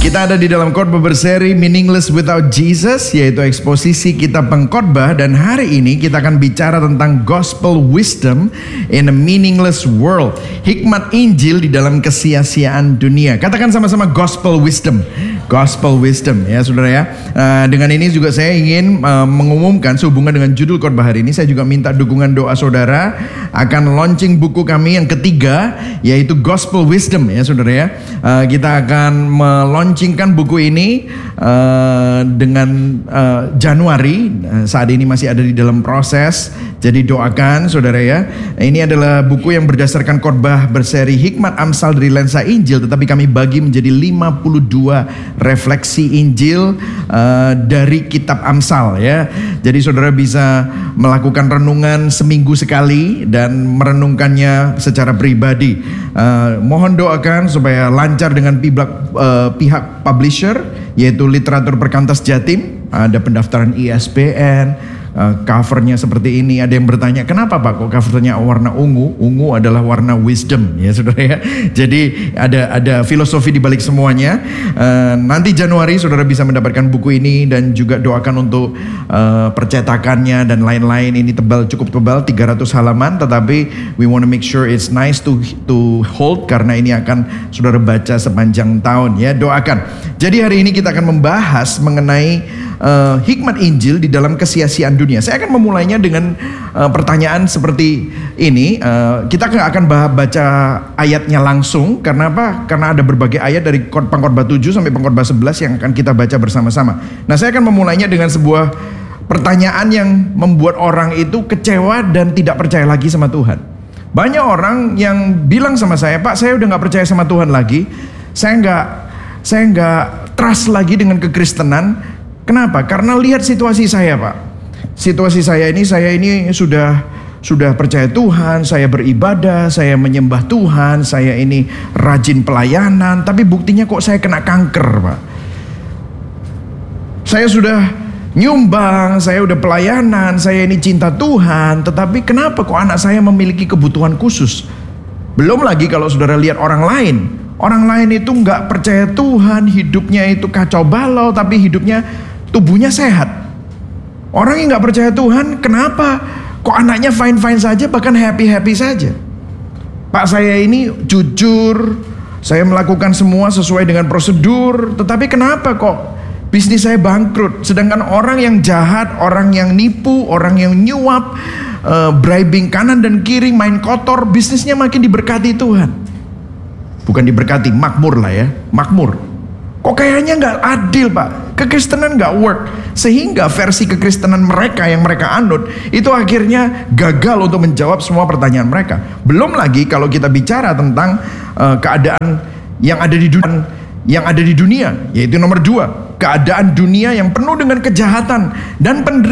Kita ada di dalam khotbah berseri Meaningless Without Jesus, yaitu eksposisi kitab pengkhotbah, dan hari ini kita akan bicara tentang Gospel Wisdom in a Meaningless World. Hikmat Injil di dalam kesia-siaan dunia. Katakan sama-sama Gospel Wisdom. Gospel Wisdom ya saudara ya. Dengan ini juga saya ingin mengumumkan sehubungan dengan judul khotbah hari ini, saya juga minta dukungan doa saudara akan launching buku kami yang ketiga, yaitu Gospel Wisdom ya saudara ya. Kita akan meluncurkan buku ini dengan Januari. Saat ini masih ada di dalam proses. Jadi doakan saudara ya. Ini adalah buku yang berdasarkan khotbah berseri Hikmat Amsal dari lensa Injil, tetapi kami bagi menjadi 52 refleksi Injil dari kitab Amsal ya. Jadi saudara bisa melakukan renungan seminggu sekali dan merenungkannya secara pribadi. Mohon doakan supaya lancar dengan pihak publisher, yaitu Literatur Perkantas Jatim. Ada pendaftaran ISBN. Covernya seperti ini. Ada yang bertanya, kenapa Pak kok covernya warna ungu? Ungu adalah warna wisdom ya saudara ya. Jadi ada filosofi di balik semuanya. Nanti Januari saudara bisa mendapatkan buku ini, dan juga doakan untuk percetakannya dan lain-lain. Ini cukup tebal 300 halaman, tetapi we want to make sure it's nice to hold, karena ini akan saudara baca sepanjang tahun ya. Doakan. Jadi hari ini kita akan membahas mengenai hikmat Injil di dalam kesia-siaan dunia. Saya akan memulainya dengan pertanyaan seperti ini. Kita akan baca ayatnya langsung. Karena apa? Karena ada berbagai ayat dari pengkhotbah 7 sampai pengkhotbah 11 yang akan kita baca bersama-sama. Nah, saya akan memulainya dengan sebuah pertanyaan yang membuat orang itu kecewa dan tidak percaya lagi sama Tuhan. Banyak orang yang bilang sama saya, Pak, saya udah gak percaya sama Tuhan lagi. Saya nggak trust lagi dengan kekristenan. Kenapa? Karena lihat situasi saya, Pak. Situasi saya ini sudah percaya Tuhan, saya beribadah, saya menyembah Tuhan, saya ini rajin pelayanan, tapi buktinya kok saya kena kanker, Pak. Saya sudah nyumbang, saya udah pelayanan, saya ini cinta Tuhan, tetapi kenapa kok anak saya memiliki kebutuhan khusus? Belum lagi kalau saudara lihat orang lain. Orang lain itu nggak percaya Tuhan, hidupnya itu kacau balau, tapi hidupnya, tubuhnya sehat. Orang yang nggak percaya Tuhan, kenapa kok anaknya fine-fine saja, bahkan happy-happy saja? Pak, saya ini jujur, saya melakukan semua sesuai dengan prosedur, tetapi kenapa kok bisnis saya bangkrut? Sedangkan orang yang jahat, orang yang nipu, orang yang nyuap, bribing kanan dan kiri, main kotor, bisnisnya makin diberkati Tuhan. Bukan diberkati, makmur lah ya, makmur. Kok kayaknya nggak adil, Pak? Kekristenan nggak work, sehingga versi kekristenan mereka yang mereka anut itu akhirnya gagal untuk menjawab semua pertanyaan mereka. Belum lagi kalau kita bicara tentang keadaan yang ada di dunia, yaitu nomor 2, keadaan dunia yang penuh dengan kejahatan dan penderitaan.